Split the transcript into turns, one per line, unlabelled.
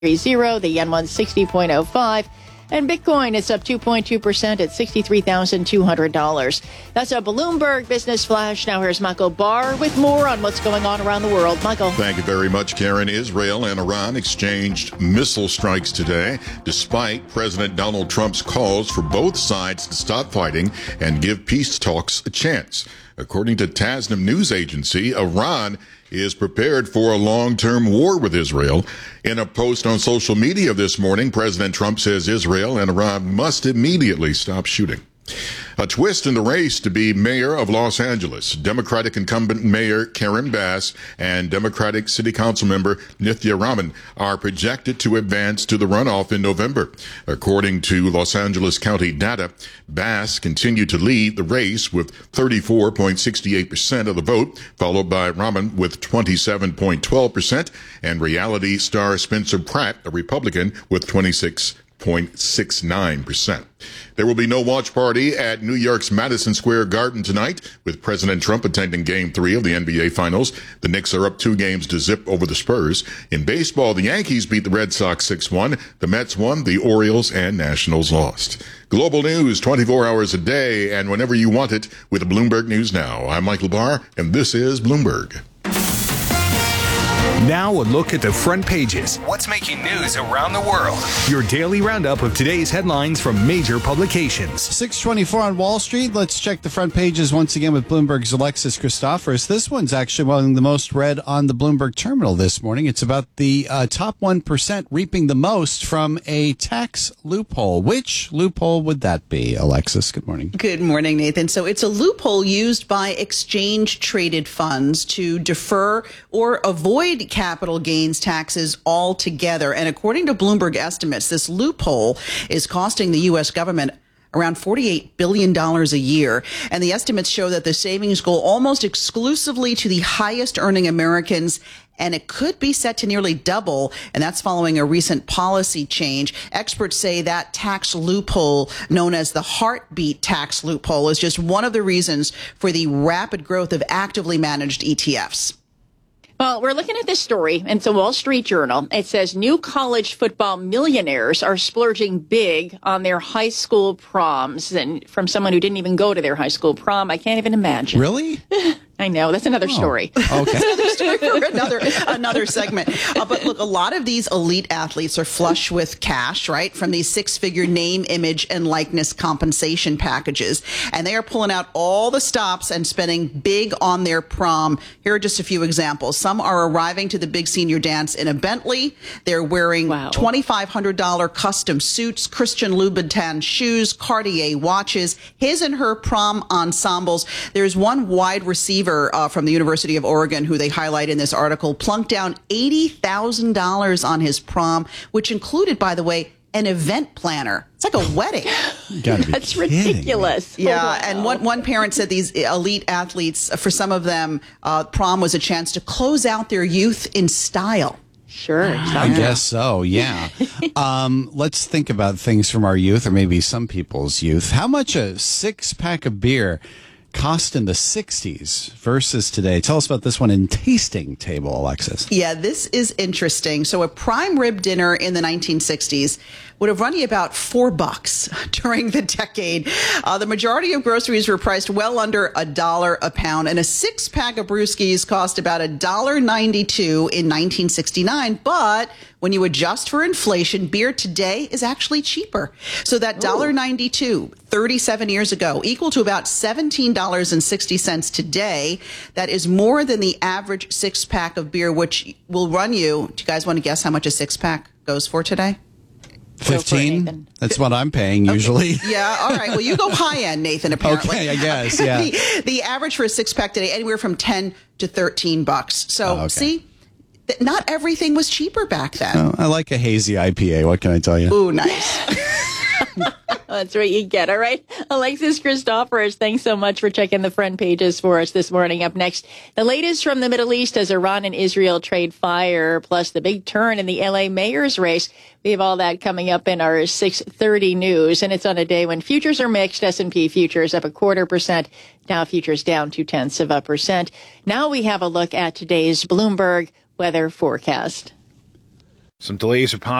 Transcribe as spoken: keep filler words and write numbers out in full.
zero. The yen won sixty point oh five. And Bitcoin is up two point two percent at sixty-three thousand two hundred dollars. That's a Bloomberg Business Flash. Now here's Michael Barr with more on what's going on around the world. Michael.
Thank you very much, Karen. Israel and Iran exchanged missile strikes today, despite President Donald Trump's calls for both sides to stop fighting and give peace talks a chance. According to Tasnim news agency, Iran is prepared for a long-term war with Israel. In a post on social media this morning, President Trump says Israel and Iran must immediately stop shooting. A twist in the race to be mayor of Los Angeles. Democratic incumbent Mayor Karen Bass and Democratic City Council member Nithya Raman are projected to advance to the runoff in November. According to Los Angeles County data, Bass continued to lead the race with thirty-four point six eight percent of the vote, followed by Raman with twenty-seven point one two percent, and reality star Spencer Pratt, a Republican, with twenty-six point six nine percent. There will be no watch party at New York's Madison Square Garden tonight, with President Trump attending Game three of the N B A Finals. The Knicks are up two games to zip over the Spurs. In baseball, the Yankees beat the Red Sox six one. The Mets won. The Orioles and Nationals lost. Global news twenty-four hours a day and whenever you want it with Bloomberg News Now. I'm Michael Barr, and this is Bloomberg.
Now a look at the front pages. What's making news around the world? Your daily roundup of today's headlines from major publications.
six twenty-four on Wall Street. Let's check the front pages once again with Bloomberg's Alexis Christoforous. This one's actually one of the most read on the Bloomberg terminal this morning. It's about the uh, top one percent reaping the most from a tax loophole. Which loophole would that be, Alexis? Good morning.
Good morning, Nathan. So it's a loophole used by exchange-traded funds to defer or avoid capital gains taxes altogether. And according to Bloomberg estimates, this loophole is costing the U S government around forty-eight billion dollars a year. And the estimates show that the savings go almost exclusively to the highest earning Americans, and it could be set to nearly double, and that's following a recent policy change. Experts say that tax loophole, known as the heartbeat tax loophole, is just one of the reasons for the rapid growth of actively managed E T Fs.
Well, we're looking at this story. It's a Wall Street Journal. It says new college football millionaires are splurging big on their high school proms. And from someone who didn't even go to their high school prom, I can't even imagine.
Really?
I know. That's another
oh,
story.
Okay.
Another story for another, another segment. Uh, but look, a lot of these elite athletes are flush with cash, right, from these six-figure name, image, and likeness compensation packages. And they are pulling out all the stops and spending big on their prom. Here are just a few examples. Some are arriving to the big senior dance in a Bentley. They're wearing
wow.
twenty-five hundred dollars custom suits, Christian Louboutin shoes, Cartier watches, his and her prom ensembles. There's one wide receiver Uh, from the University of Oregon, who they highlight in this article, plunked down eighty thousand dollars on his prom, which included, by the way, an event planner. It's like a wedding.
That's ridiculous.
Yeah,
oh, wow.
and one, one parent said these elite athletes, for some of them, uh, prom was a chance to close out their youth in style.
Sure.
I guess so, yeah. um, let's think about things from our youth, or maybe some people's youth. How much a six-pack of beer cost in the sixties versus today? Tell us about this one in Tasting Table, Alexis.
Yeah, this is interesting. So a prime rib dinner in the nineteen sixties would have run you about four bucks during the decade. Uh, the majority of groceries were priced well under a dollar a pound, and a six pack of brewskis cost about a dollar ninety-two in nineteen sixty-nine. But when you adjust for inflation, beer today is actually cheaper. So that one dollar ninety-two, thirty-seven years ago, equal to about seventeen dollars and sixty cents today. That is more than the average six pack of beer, which will run you. Do you guys want to guess how much a six pack goes for today?
fifteen? That's what I'm paying usually.
Okay. Yeah, all right. Well, you go high end, Nathan, apparently.
Okay, I guess, yeah.
the, the average for a six pack today, anywhere from ten to thirteen bucks. So,
oh, okay.
see, th- not everything was cheaper back then.
Oh, I like a hazy I P A. What can I tell you?
Ooh, nice.
That's what you get. All right. Alexis Christoforous, thanks so much for checking the front pages for us this morning. Up next, the latest from the Middle East as Iran and Israel trade fire, plus the big turn in the L A mayor's race. We have all that coming up in our six thirty news, and it's on a day when futures are mixed. S and P futures up a quarter percent. Dow futures down two tenths of a percent. Now we have a look at today's Bloomberg weather forecast.
Some delays are possible.